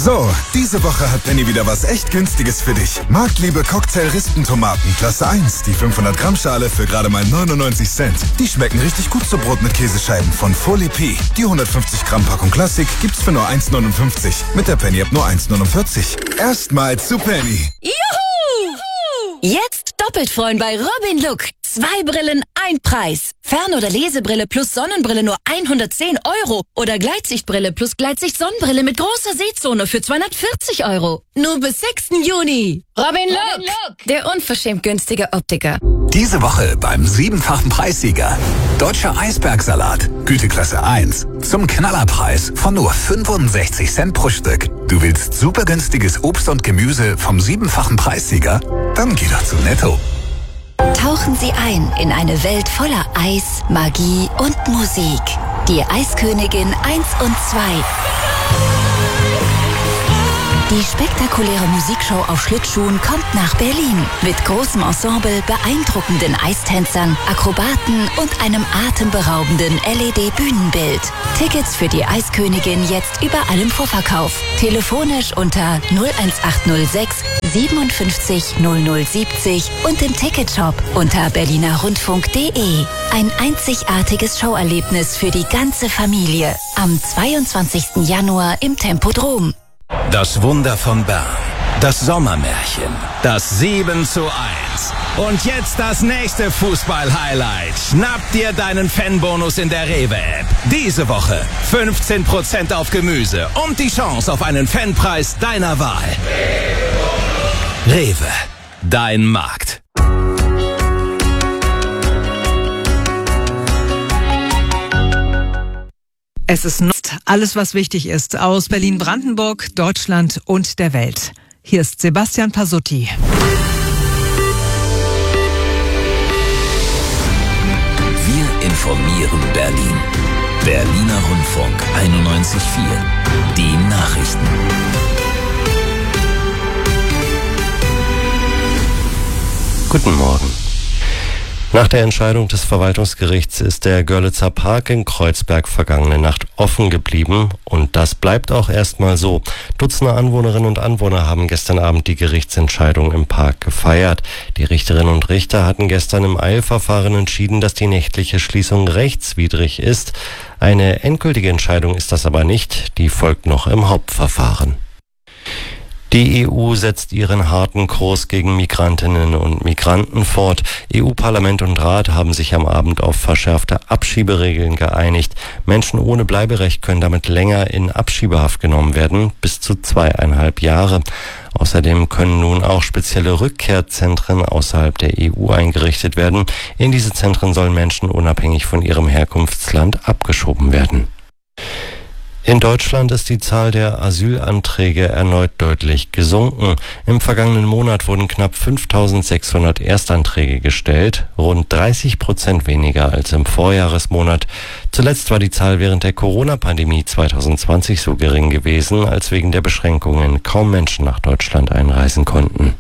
So, diese Woche hat Penny wieder was echt Günstiges für dich. Marktliebe Cocktail-Rispentomaten, Klasse 1, die 500 Gramm Schale für gerade mal 99 Cent. Die schmecken richtig gut zu Brot mit Käsescheiben von Folie P. Die 150 Gramm Packung Klassik gibt's für nur 1,59. Mit der Penny-App nur 1,49. Erstmal zu Penny. Juhu! Jetzt doppelt freuen bei Robin Look. 2 Brillen, 1 Preis. Fern- oder Lesebrille plus Sonnenbrille nur 110 €. Oder Gleitsichtbrille plus Gleitsicht-Sonnenbrille mit großer Sehzone für 240 €. Nur bis 6. Juni. Robin Look, der unverschämt günstige Optiker. Diese Woche beim 7-fachen Preissieger. Deutscher Eisbergsalat, Güteklasse 1. Zum Knallerpreis von nur 65 Cent pro Stück. Du willst super günstiges Obst und Gemüse vom 7-fachen Preissieger? Dann geh doch zu Netto. Tauchen Sie ein in eine Welt voller Eis, Magie und Musik. Die Eiskönigin 1 und 2. Die spektakuläre Musikshow auf Schlittschuhen kommt nach Berlin. Mit großem Ensemble, beeindruckenden Eistänzern, Akrobaten und einem atemberaubenden LED-Bühnenbild. Tickets für die Eiskönigin jetzt überall im Vorverkauf. Telefonisch unter 01806 57 0070 und im Ticketshop unter berlinerrundfunk.de. Ein einzigartiges Showerlebnis für die ganze Familie. Am 22. Januar im Tempodrom. Das Wunder von Bern. Das Sommermärchen. Das 7:1. Und jetzt das nächste Fußball-Highlight. Schnapp dir deinen Fanbonus in der Rewe-App. Diese Woche 15% auf Gemüse und die Chance auf einen Fanpreis deiner Wahl. Rewe. Dein Markt. Es ist alles, was wichtig ist, aus Berlin-Brandenburg, Deutschland und der Welt. Hier ist Sebastian Pasutti. Wir informieren Berlin. Berliner Rundfunk 91.4. Die Nachrichten. Guten Morgen. Nach der Entscheidung des Verwaltungsgerichts ist der Görlitzer Park in Kreuzberg vergangene Nacht offen geblieben und das bleibt auch erstmal so. Dutzende Anwohnerinnen und Anwohner haben gestern Abend die Gerichtsentscheidung im Park gefeiert. Die Richterinnen und Richter hatten gestern im Eilverfahren entschieden, dass die nächtliche Schließung rechtswidrig ist. Eine endgültige Entscheidung ist das aber nicht, die folgt noch im Hauptverfahren. Die EU setzt ihren harten Kurs gegen Migrantinnen und Migranten fort. EU-Parlament und Rat haben sich am Abend auf verschärfte Abschieberegeln geeinigt. Menschen ohne Bleiberecht können damit länger in Abschiebehaft genommen werden, bis zu 2,5 Jahre. Außerdem können nun auch spezielle Rückkehrzentren außerhalb der EU eingerichtet werden. In diese Zentren sollen Menschen unabhängig von ihrem Herkunftsland abgeschoben werden. In Deutschland ist die Zahl der Asylanträge erneut deutlich gesunken. Im vergangenen Monat wurden knapp 5.600 Erstanträge gestellt, rund 30% weniger als im Vorjahresmonat. Zuletzt war die Zahl während der Corona-Pandemie 2020 so gering gewesen, als wegen der Beschränkungen kaum Menschen nach Deutschland einreisen konnten.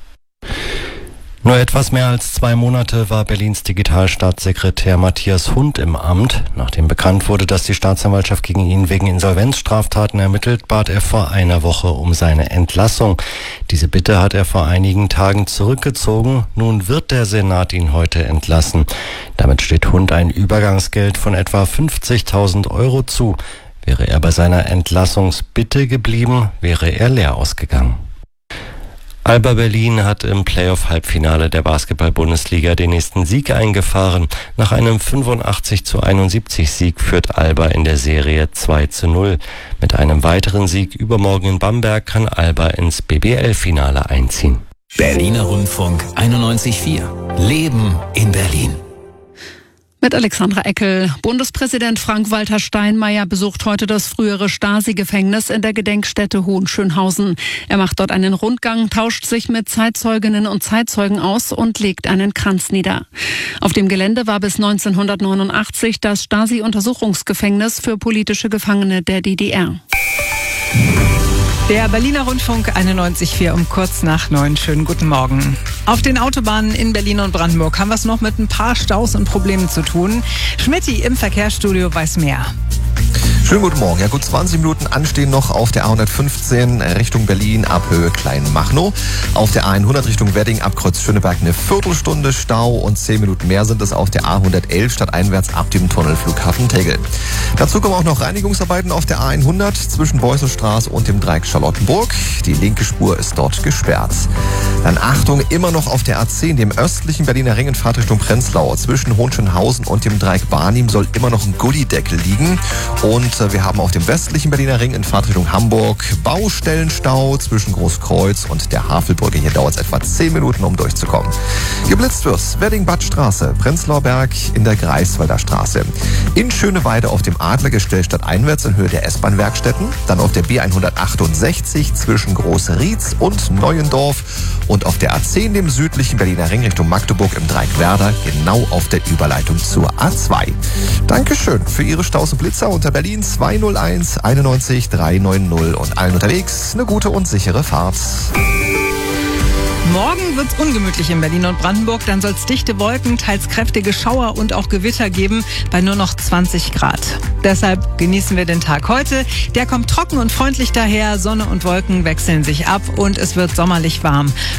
Nur etwas mehr als 2 Monate war Berlins Digitalstaatssekretär Matthias Hund im Amt. Nachdem bekannt wurde, dass die Staatsanwaltschaft gegen ihn wegen Insolvenzstraftaten ermittelt, bat er vor einer Woche um seine Entlassung. Diese Bitte hat er vor einigen Tagen zurückgezogen. Nun wird der Senat ihn heute entlassen. Damit steht Hund ein Übergangsgeld von etwa 50.000 € zu. Wäre er bei seiner Entlassungsbitte geblieben, wäre er leer ausgegangen. Alba Berlin hat im Playoff-Halbfinale der Basketball-Bundesliga den nächsten Sieg eingefahren. Nach einem 85:71 Sieg führt Alba in der Serie 2:0. Mit einem weiteren Sieg übermorgen in Bamberg kann Alba ins BBL-Finale einziehen. Berliner Rundfunk 91.4. Leben in Berlin. Mit Alexandra Eckel. Bundespräsident Frank-Walter Steinmeier besucht heute das frühere Stasi-Gefängnis in der Gedenkstätte Hohenschönhausen. Er macht dort einen Rundgang, tauscht sich mit Zeitzeuginnen und Zeitzeugen aus und legt einen Kranz nieder. Auf dem Gelände war bis 1989 das Stasi-Untersuchungsgefängnis für politische Gefangene der DDR. Der Berliner Rundfunk 91.4 um kurz nach 9. Schönen guten Morgen. Auf den Autobahnen in Berlin und Brandenburg haben wir es noch mit ein paar Staus und Problemen zu tun. Schmidti im Verkehrsstudio weiß mehr. Schönen guten Morgen. Ja, gut 20 Minuten anstehen noch auf der A115 Richtung Berlin ab Höhe Kleinmachnow. Auf der A100 Richtung Wedding ab Kreuz Schöneberg eine Viertelstunde Stau und 10 Minuten mehr sind es auf der A111 stadteinwärts ab dem Tunnel Flughafen Tegel. Dazu kommen auch noch Reinigungsarbeiten auf der A100 zwischen Beusselstraße und dem Dreieck Charlottenburg. Die linke Spur ist dort gesperrt. Dann Achtung, immer noch auf der A10, dem östlichen Berliner Ring in Fahrtrichtung Prenzlau. Zwischen Hohenschönhausen und dem Dreieck Barnim soll immer noch ein Gullideckel liegen. Und wir haben auf dem westlichen Berliner Ring in Fahrtrichtung Hamburg Baustellenstau zwischen Großkreuz und der Havelbrücke. Hier dauert es etwa 10 Minuten, um durchzukommen. Geblitzt wird Wedding-Bad-Straße, Prenzlauer Berg in der Greifswalder Straße. In Schöneweide auf dem Adlergestell stadteinwärts in Höhe der S-Bahn-Werkstätten. Dann auf der B168 zwischen Großrietz und Neuendorf. Und auf der A10, dem südlichen Berliner Ring Richtung Magdeburg im Dreieck Werder, genau auf der Überleitung zur A2. Dankeschön für Ihre Staus und Blitzer unter Berlin 201 91 390 und allen unterwegs eine gute und sichere Fahrt. Morgen wird's ungemütlich in Berlin und Brandenburg. Dann soll's dichte Wolken, teils kräftige Schauer und auch Gewitter geben bei nur noch 20 Grad. Deshalb genießen wir den Tag heute. Der kommt trocken und freundlich daher. Sonne und Wolken wechseln sich ab und es wird sommerlich warm.